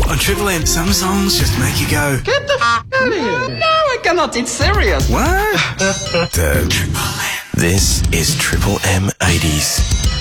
On Triple M, some songs just make you go, Get the out of here. No, I cannot. It's serious. what? Triple M. This is Triple M 80s.